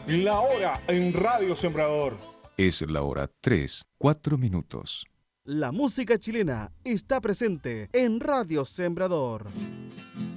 La hora en Radio Sembrador. Es la hora 3:04. La música chilena está presente en Radio Sembrador.